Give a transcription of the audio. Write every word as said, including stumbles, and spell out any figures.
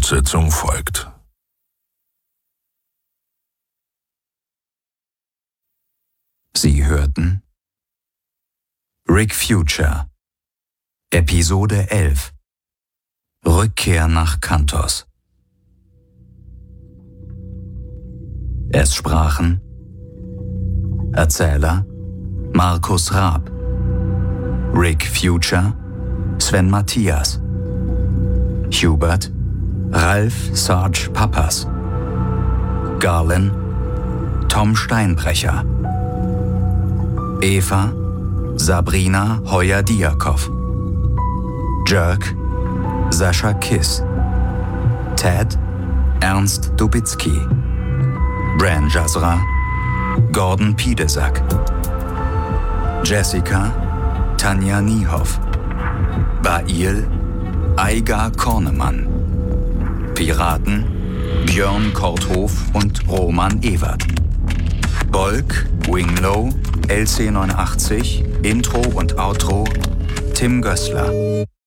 Fortsetzung folgt. Sie hörten Rick Future, Episode elf, Rückkehr nach Kantos. Es sprachen Erzähler Markus Raab, Rick Future Sven Matthias, Hubert Ralf Sarge Pappas, Garlin Tom Steinbrecher, Eva Sabrina Heuer-Diakow, Jerk Sascha Kiss, Ted Ernst Dubitzky, Bran Jazra Gordon Piedesack, Jessica Tanja Niehoff, Bail Aigar Kornemann, Piraten Björn Korthof und Roman Ewert, Bolk Winglow L C neunundachtzig, Intro und Outro Tim Gößler.